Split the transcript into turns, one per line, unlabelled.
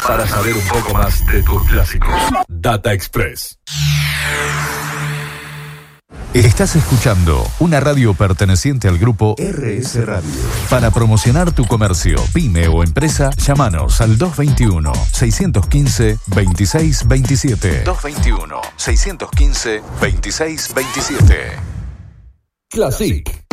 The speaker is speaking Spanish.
para saber un poco más de tus clásicos. Data Express.
Estás escuchando una radio perteneciente al grupo RS Radio. Para promocionar tu comercio, pyme o empresa, llámanos al 221-615-2627. 221-615-2627.
Classic.